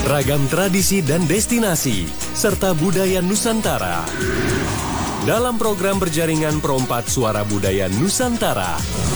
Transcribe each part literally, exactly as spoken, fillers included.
ragam tradisi dan destinasi, serta budaya Nusantara. Dalam program berjaringan Perompat Suara Budaya Nusantara.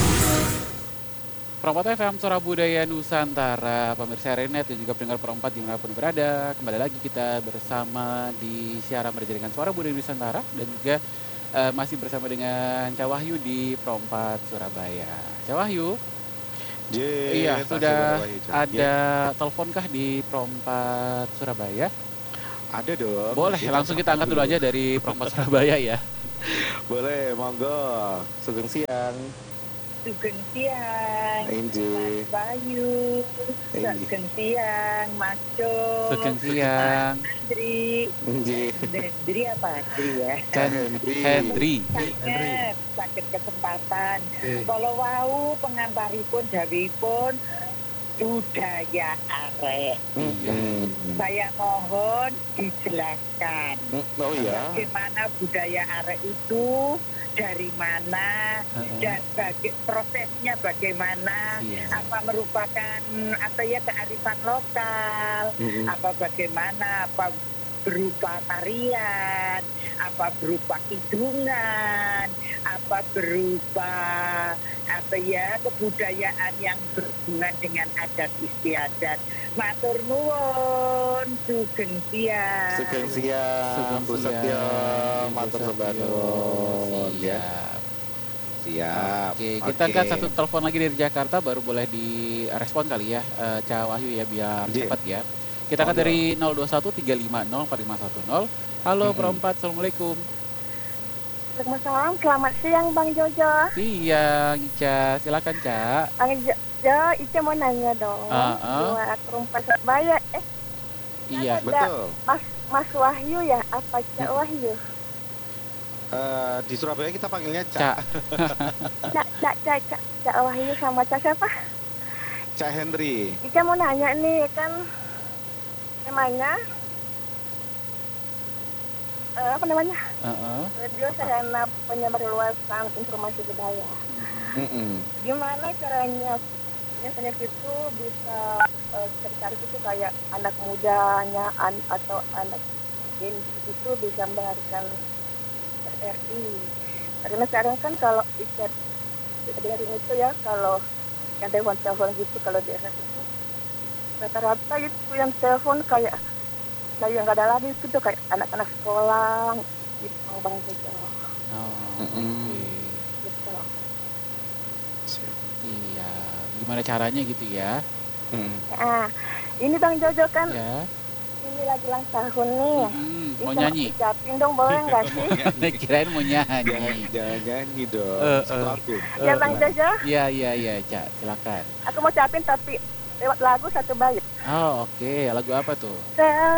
Perompat F M, Suara Budaya Nusantara, pemirsa Renet dan juga pendengar Perompat dimanapun berada. Kembali lagi kita bersama di siaran berjaringan Suara Budaya Nusantara dan juga uh, masih bersama dengan Cak Wahyu di Perompat Surabaya. Cak Wahyu, Ye, iya sudah Wahyu, ada teleponkah di Perompat Surabaya? Ada dong. Boleh, Kita langsung kita angkat dulu aja dari Perompat Surabaya ya. Boleh, monggo. Sugeng siang. Sugeng siang, Inji. Mas Bayu. Inji. Sugeng siang, Mas Jo. Sugeng siang. Andri. Inji. Andri apa Andri ya? Henry. Hendri. Sakit, sakit kesempatan. Kalau wau pengambaripun dawuhipun budaya arek. Hmm. Saya mohon dijelaskan. Oh iya. Bagaimana budaya arek itu, dari mana, Uh-uh. dan baga- prosesnya bagaimana, Iya. apa merupakan apa ya kearifan lokal, Mm-mm. apa bagaimana, apa berupa tarian, apa berupa hidungan, apa berupa apa ya kebudayaan yang berhubungan dengan adat istiadat. Matur nuwun, sugeng siang. Sugeng siang. Sugeng Bu siang, Setyo, Ibu matur Setyo. sembah nuwun ya. Siap. Siap. Oke, kita angkat satu telepon lagi dari Jakarta, baru boleh direspon kali ya, uh, Cak Wahyu ya, biar Iya. cepat ya. Kita angkat Monggo. dari nol dua satu tiga lima nol empat lima satu nol. Halo Mm-mm. Perompat, Assalamualaikum. Waalaikumsalam, selamat siang Bang Jojo. Siang, Ica. Silakan, Cak. Bang Jojo, Ica mau nanya dong. Ah, ah. Buat Perompat Surabaya, eh Iya. Ada. Betul. Mas Mas Wahyu ya? Apa Cak Wahyu? Eh, di Surabaya kita panggilnya Cak. Cak. Cak, Cak, Cak, Cak, Cak Wahyu sama Cak siapa? Cak Henry. Ica mau nanya nih, kan namanya eh, apa namanya? Uh-uh. Radio Sarana Penyebarluasan Informasi Budaya. Mm-mm. Gimana caranya biasanya itu bisa eh, tertarik itu kayak anak mudanya an, atau anak Gen Z itu bisa mendengarkan R R I, karena sekarang kan kalau ikat dengerin itu ya, kalau yang telepon-telepon gitu, kalau di R R I itu rata-rata itu yang telepon kayak nah yang nggak ada lagi itu tuh kayak anak-anak sekolah gitu Bang Jojo Oh, Mm-mm. oke. gitu. Siap. Iya. Gimana caranya gitu ya? Mm. Nah, ini Bang Jojo kan Ya. ini lagi ulang tahun nih. Mm, mau Bisa nyanyi? ucapin dong, boleh nggak sih? Kirain mau Jangan, nyanyi. jangan nyanyi dong. Eh, eh. Satu lagu. Ya Bang Jojo, Iya, iya, iya, Cak. Silakan. aku mau ucapin tapi lewat lagu satu bait. Oh, oke. Lagu apa tuh? Se-